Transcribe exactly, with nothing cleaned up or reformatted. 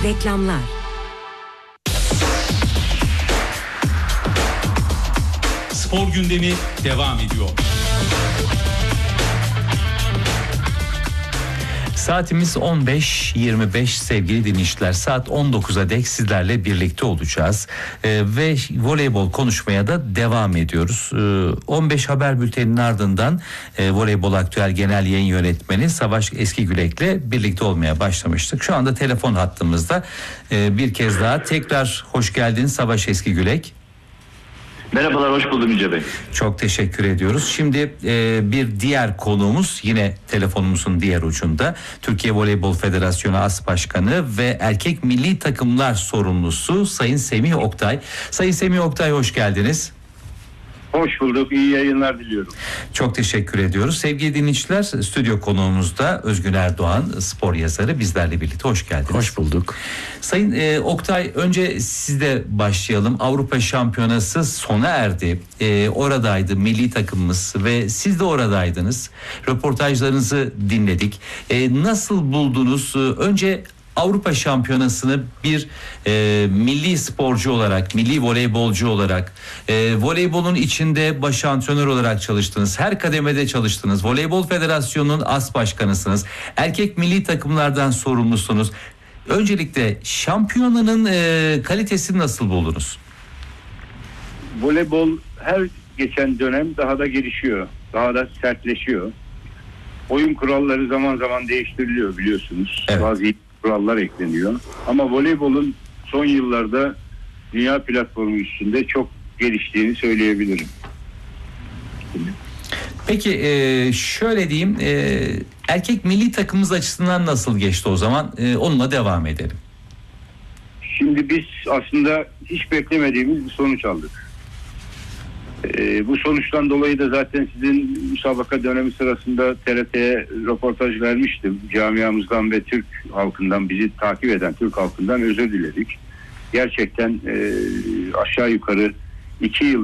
Reklamlar. Spor gündemi devam ediyor. Saatimiz on beş yirmi beş sevgili dinleyiciler. Saat on dokuza dek sizlerle birlikte olacağız. Ee, ve voleybol konuşmaya da devam ediyoruz. Ee, on beş haber bülteninin ardından e, Voleybol Aktüel Genel Yayın Yönetmeni Savaş Eskigülek'le birlikte olmaya başlamıştık. Şu anda telefon hattımızda. Ee, bir kez daha tekrar hoş geldin Savaş Eskigülek. Merhabalar, hoş buldum Yüce Bey. Çok teşekkür ediyoruz. Şimdi e, bir diğer konuğumuz yine telefonumuzun diğer ucunda. Türkiye Voleybol Federasyonu As Başkanı ve erkek milli takımlar sorumlusu Sayın Semih Oktay. Sayın Semih Oktay, hoş geldiniz. Hoş bulduk. İyi yayınlar diliyorum. Çok teşekkür ediyoruz. Sevgili dinleyiciler, stüdyo konuğumuzda Özgün Erdoğan, spor yazarı, bizlerle birlikte. Hoş geldiniz. Hoş bulduk. Sayın e, Oktay, önce sizde başlayalım. Avrupa Şampiyonası sona erdi. E, oradaydı milli takımımız ve siz de oradaydınız. Röportajlarınızı dinledik. E, nasıl buldunuz? Önce Avrupa Şampiyonası'nı bir e, milli sporcu olarak, milli voleybolcu olarak, e, voleybolun içinde baş antrenör olarak çalıştınız. Her kademede çalıştınız. Voleybol Federasyonu'nun as başkanısınız. Erkek milli takımlardan sorumlusunuz. Öncelikle şampiyonanın e, kalitesini nasıl buldunuz? Voleybol her geçen dönem daha da gelişiyor. Daha da sertleşiyor. Oyun kuralları zaman zaman değiştiriliyor biliyorsunuz. Evet. Bazı kurallar ekleniyor. Ama voleybolun son yıllarda dünya platformu üstünde çok geliştiğini söyleyebilirim. Peki e, şöyle diyeyim, e, erkek milli takımımız açısından nasıl geçti o zaman? E, onunla devam edelim. Şimdi biz aslında hiç beklemediğimiz bir sonuç aldık. Ee, bu sonuçtan dolayı da zaten sizin müsabaka dönemi sırasında T R T'ye röportaj vermiştim. Camiamızdan ve Türk halkından, bizi takip eden Türk halkından özür diledik. Gerçekten e, aşağı yukarı iki yıl